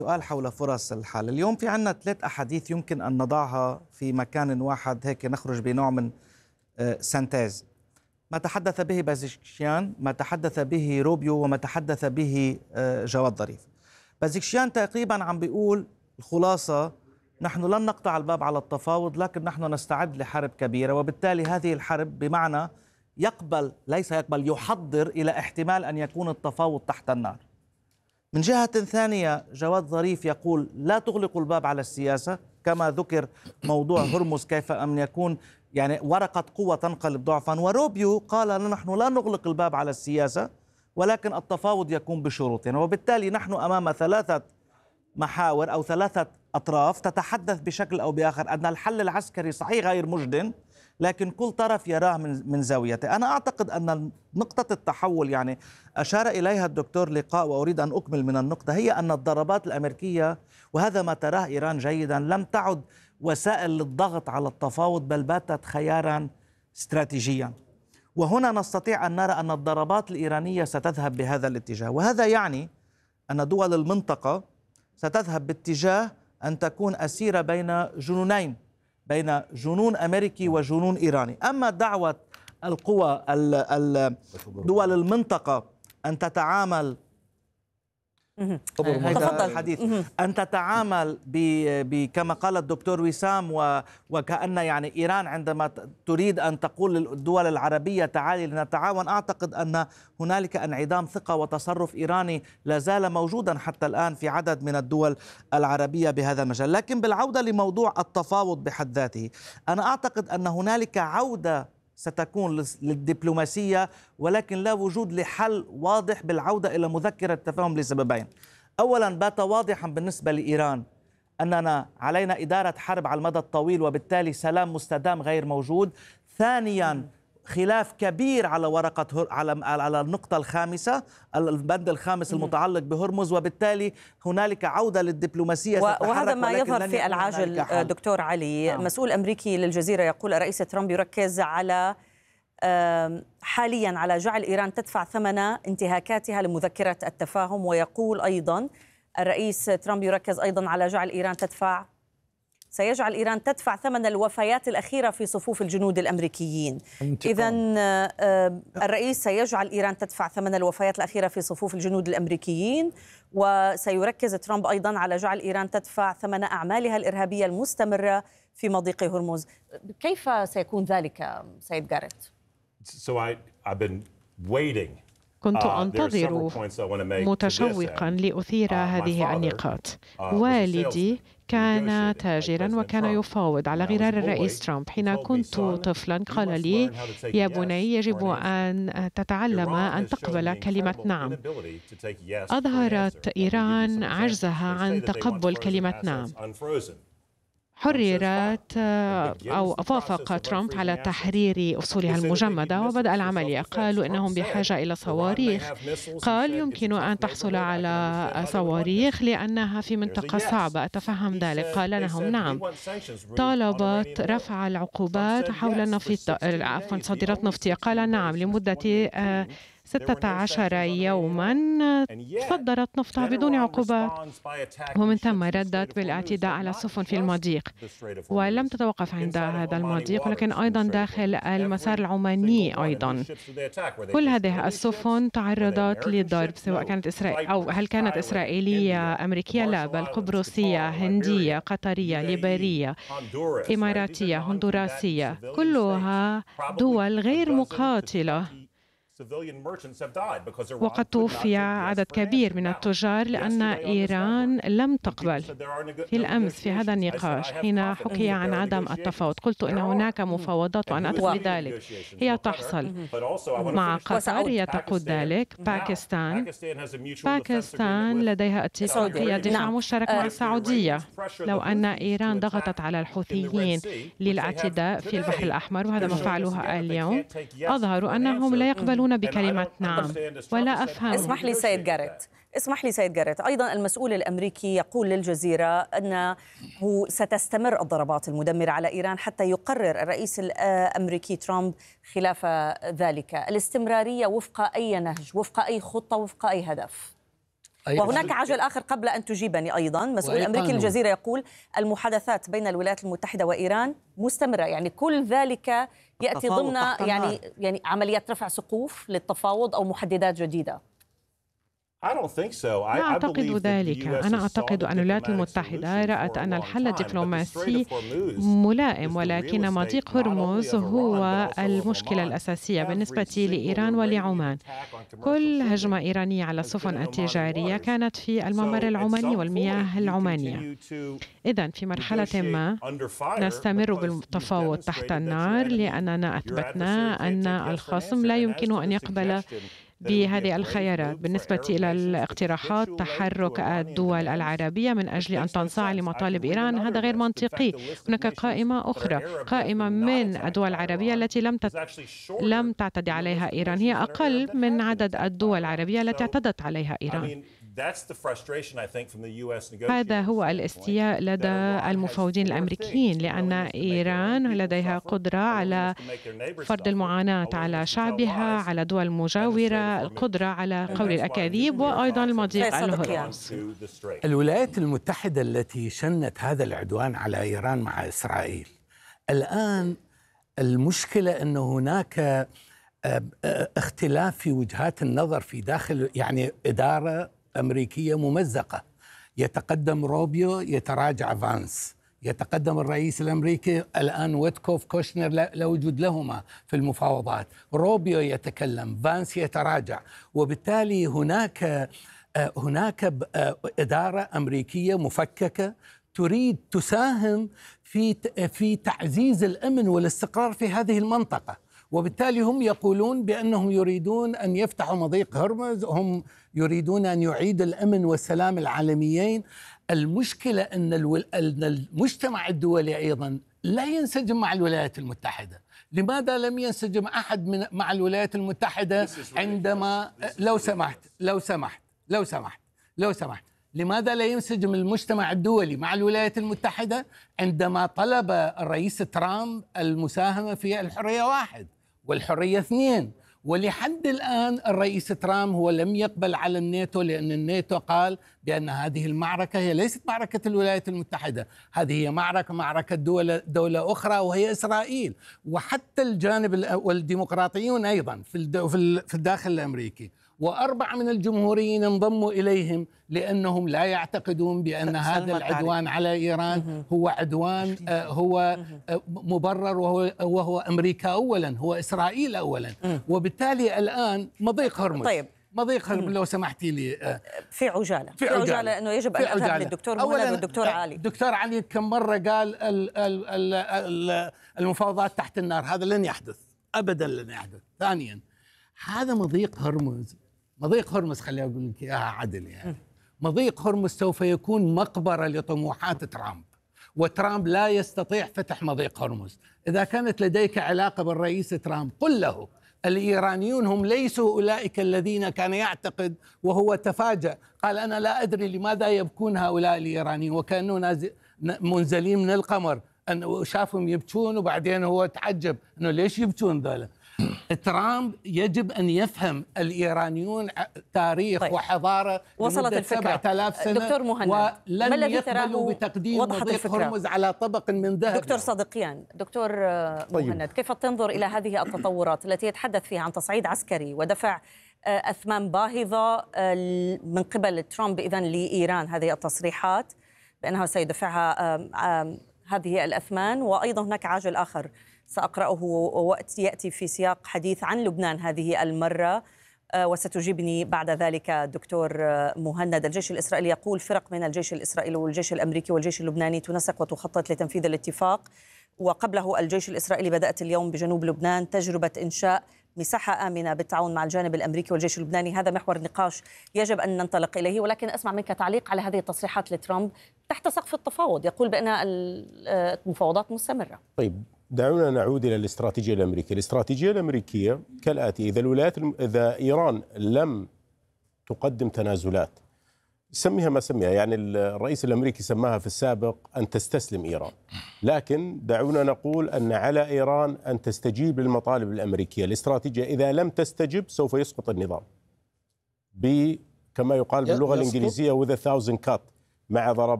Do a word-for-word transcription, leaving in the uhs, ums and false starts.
سؤال حول فرص الحل. اليوم في عنا ثلاث أحاديث يمكن أن نضعها في مكان واحد، هيك نخرج بنوع من آه، سنتاز. ما تحدث به بازيكشيان، ما تحدث به روبيو، وما تحدث به آه، جواد ظريف. بازيكشيان تقريبا عم بيقول الخلاصة: نحن لن نقطع الباب على التفاوض، لكن نحن نستعد لحرب كبيرة، وبالتالي هذه الحرب بمعنى يقبل، ليس يقبل، يحضر إلى احتمال أن يكون التفاوض تحت النار. من جهة ثانية جواد ظريف يقول لا تغلقوا الباب على السياسة، كما ذكر موضوع هرمز كيف أن يكون يعني ورقة قوة تنقلب ضعفا. وروبيو قال نحن لا نغلق الباب على السياسة، ولكن التفاوض يكون بشروطنا. وبالتالي نحن أمام ثلاثة محاور أو ثلاثة أطراف تتحدث بشكل أو بآخر أن الحل العسكري صحيح غير مجد، لكن كل طرف يراه من من زاويته. أنا أعتقد أن نقطة التحول يعني أشار إليها الدكتور لقاء، وأريد أن أكمل من النقطة، هي أن الضربات الأمريكية، وهذا ما تراه إيران جيدا، لم تعد وسائل للضغط على التفاوض، بل باتت خيارا استراتيجيا. وهنا نستطيع أن نرى أن الضربات الإيرانية ستذهب بهذا الاتجاه، وهذا يعني أن دول المنطقة ستذهب باتجاه أن تكون أسيرة بين جنونين، بين جنون أمريكي وجنون إيراني. أما دعوة القوى دول المنطقة أن تتعامل تفضل الحديث أن تتعامل كما قال الدكتور وسام، وكأن يعني إيران عندما تريد أن تقول للدول العربية تعالي لنتعاون، أعتقد أن هنالك انعدام ثقة وتصرف إيراني لا زال موجودا حتى الآن في عدد من الدول العربية بهذا المجال. لكن بالعودة لموضوع التفاوض بحد ذاته، أنا أعتقد أن هنالك عودة ستكون للدبلوماسية، ولكن لا وجود لحل واضح بالعودة إلى مذكرة التفاهم لسببين. أولا، بات واضحا بالنسبة لإيران أننا علينا إدارة حرب على المدى الطويل، وبالتالي سلام مستدام غير موجود. ثانيا، خلاف كبير على ورقة على على النقطة الخامسة، البند الخامس المتعلق بهرمز، وبالتالي هنالك عودة للدبلوماسية ستتحرك، وهذا ما يظهر في العاجل. دكتور علي، آه. مسؤول أمريكي للجزيرة يقول الرئيس ترامب يركز على حاليا على جعل إيران تدفع ثمن انتهاكاتها لمذكرة التفاهم، ويقول أيضا الرئيس ترامب يركز أيضا على جعل إيران تدفع سيجعل إيران تدفع ثمن الوفيات الأخيرة في صفوف الجنود الأمريكيين. إذن الرئيس سيجعل إيران تدفع ثمن الوفيات الأخيرة في صفوف الجنود الأمريكيين، وسيركز ترامب أيضا على جعل إيران تدفع ثمن أعمالها الإرهابية المستمرة في مضيق هرمز. كيف سيكون ذلك سيد جاريت؟ So I, I've been waiting. كنت أنتظر متشوقا لأثير هذه النقاط. والدي كان تاجرا وكان يفاوض على غرار الرئيس ترامب. حين كنت طفلا قال لي يا بني يجب أن تتعلم أن تقبل كلمة نعم. أظهرت إيران عجزها عن تقبل كلمة نعم. حررت أو وافق ترامب على تحرير أصولها المجمدة وبدأ العملية. قالوا إنهم بحاجة إلى صواريخ. قال يمكن أن تحصل على صواريخ لأنها في منطقة صعبة. أتفهم ذلك. قال لهم نعم. طالبت رفع العقوبات حول النفط، عفوا صادرات نفطية. قال نعم لمدة ستة عشر يوما صدرت نفطها بدون عقوبات، ومن ثم ردت بالاعتداء على السفن في المضيق. ولم تتوقف عند هذا المضيق، ولكن أيضا داخل المسار العماني أيضا. كل هذه السفن تعرضت للضرب، سواء كانت إسرائيل أو هل كانت إسرائيلية أمريكية؟ لا، بل قبرصية، هندية، قطرية، ليبيرية، إماراتية، هندوراسية، كلها دول غير مقاتلة. وقد توفي عدد كبير من التجار لأن إيران لم تقبل. في الأمس في هذا النقاش حين حكي عن عدم التفاوض قلت إن هناك مفاوضات وأنا أثق بذلك. هي تحصل مع قطر، هي تقود ذلك. باكستان باكستان لديها اتفاقية دفاع مشترك مع السعودية. لو أن إيران ضغطت على الحوثيين للاعتداء في البحر الأحمر، وهذا ما فعلوه اليوم، أظهروا أنهم لا يقبلون بكلمة نعم. ولا أفهم. اسمح لي سيد جاريت اسمح لي سيد جاريت أيضا المسؤول الأمريكي يقول للجزيرة أنه ستستمر الضربات المدمرة على إيران حتى يقرر الرئيس الأمريكي ترامب خلاف ذلك. الاستمرارية وفق أي نهج، وفق أي خطة، وفق أي هدف؟ وهناك عجل آخر قبل أن تجيبني أيضا. مسؤول أمريكي للجزيرة يقول المحادثات بين الولايات المتحدة وإيران مستمرة، يعني كل ذلك يأتي ضمن يعني يعني عمليات رفع سقوف للتفاوض أو محددات جديدة. لا أعتقد ذلك. أنا أعتقد أن الولايات المتحدة رأت أن الحل الدبلوماسي ملائم، ولكن مضيق هرمز هو المشكلة الأساسية بالنسبة لإيران ولعمان. كل هجمة إيرانية على السفن التجارية كانت في الممر العماني والمياه العمانية. إذن في مرحلة ما نستمر بالتفاوض تحت النار، لأننا أثبتنا أن الخصم لا يمكن أن يقبل بهذه الخيارات. بالنسبة إلى الاقتراحات تحرك الدول العربية من أجل أن تنصاع لمطالب إيران، هذا غير منطقي. هناك قائمة أخرى، قائمة من الدول العربية التي لم تت... لم تعتدي عليها إيران، هي أقل من عدد الدول العربية التي اعتدت عليها إيران. هذا هو الاستياء لدى المفاوضين الأمريكيين، لأن إيران لديها قدرة على فرض المعاناة على شعبها، على دول مجاورة، القدرة على قول الأكاذيب، وأيضا المضيق الهرمز. الولايات المتحدة التي شنت هذا العدوان على إيران مع إسرائيل، الآن المشكلة أن هناك اختلاف في وجهات النظر في داخل يعني إدارة أمريكية ممزقة. يتقدم روبيو، يتراجع فانس، يتقدم الرئيس الأمريكي الآن ويتكوف، كوشنر لا وجود لهما في المفاوضات. روبيو يتكلم، فانس يتراجع، وبالتالي هناك هناك إدارة أمريكية مفككة تريد تساهم في في تعزيز الأمن والاستقرار في هذه المنطقة. وبالتالي هم يقولون بأنهم يريدون أن يفتحوا مضيق هرمز، هم يريدون أن يعيدوا الأمن والسلام العالميين. المشكلة أن المجتمع الدولي أيضا لا ينسجم مع الولايات المتحدة. لماذا لم ينسجم أحد من مع الولايات المتحدة عندما لو سمحت لو سمحت لو سمحت لو سمحت لماذا لا ينسجم المجتمع الدولي مع الولايات المتحدة عندما طلب الرئيس ترامب المساهمة في الحرية واحد والحرية اثنين؟ ولحد الآن الرئيس ترامب هو لم يقبل على الناتو، لأن الناتو قال بأن هذه المعركة هي ليست معركة الولايات المتحدة، هذه هي معركة معركة دولة, دولة أخرى وهي إسرائيل. وحتى الجانب والديمقراطيون أيضا في الداخل الأمريكي، وأربعة من الجمهوريين انضموا إليهم لأنهم لا يعتقدون بأن هذا العدوان على إيران هو عدوان هو مبرر، وهو, وهو أمريكا أولا، هو إسرائيل أولا. وبالتالي الآن مضيق هرمز. طيب مضيق هرمز لو سمحتي لي في عجالة في عجالة, عجالة لأنه يجب أن أذهب للدكتور مهند والدكتور علي. الدكتور علي كم مرة قال المفاوضات تحت النار، هذا لن يحدث أبدا، لن يحدث. ثانيا هذا مضيق هرمز مضيق هرمز خليني أقول لك إياها عدل، يعني مضيق هرمز سوف يكون مقبرة لطموحات ترامب، وترامب لا يستطيع فتح مضيق هرمز. إذا كانت لديك علاقة بالرئيس ترامب قل له الإيرانيون هم ليسوا أولئك الذين كان يعتقد، وهو تفاجأ قال أنا لا أدري لماذا يبكون هؤلاء الإيرانيين، وكانوا منزلين من القمر، أنه شافهم يبكون وبعدين هو تعجب أنه ليش يبكون ذولا. ترامب يجب أن يفهم الإيرانيون تاريخ طيب. وحضارة وصلت الفكرة سبعة آلاف سنة، دكتور مهند، ولن يقبلوا بتقديم مضيق هرمز على طبق من ذهب. دكتور صديقيان، دكتور طيب. مهند، كيف تنظر إلى هذه التطورات التي يتحدث فيها عن تصعيد عسكري ودفع أثمان باهظة من قبل ترامب إذن لإيران، هذه التصريحات بأنه سيدفعها هذه الأثمان، وأيضا هناك عاجل آخر سأقرأه وقت يأتي في سياق حديث عن لبنان هذه المرة، وستجيبني بعد ذلك دكتور مهند. الجيش الإسرائيلي يقول فرق من الجيش الإسرائيلي والجيش الأمريكي والجيش اللبناني تنسق وتخطط لتنفيذ الاتفاق. وقبله الجيش الإسرائيلي بدأت اليوم بجنوب لبنان تجربة إنشاء مساحة آمنة بالتعاون مع الجانب الأمريكي والجيش اللبناني. هذا محور نقاش يجب أن ننطلق إليه، ولكن أسمع منك تعليق على هذه التصريحات لترامب تحت سقف التفاوض، يقول بأن المفاوضات مستمرة. طيب دعونا نعود إلى الاستراتيجية الأمريكية. الاستراتيجية الأمريكية كالآتي: إذا الولايات إذا إيران لم تقدم تنازلات سميها ما سميها، يعني الرئيس الأمريكي سماها في السابق أن تستسلم إيران، لكن دعونا نقول أن على إيران أن تستجيب للمطالب الأمريكية. الاستراتيجية إذا لم تستجب سوف يسقط النظام كما يقال باللغة الإنجليزية with a thousand cut، مع ضربات